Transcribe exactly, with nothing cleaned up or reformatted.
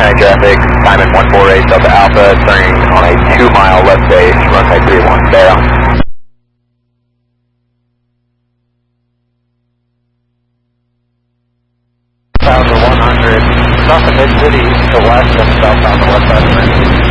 County traffic, Simon one four eight Delta Alpha, turning on a two mile left base, runway three one, stay on. South of one hundred, south of Mid-City to west and southbound to west side of Mid-City.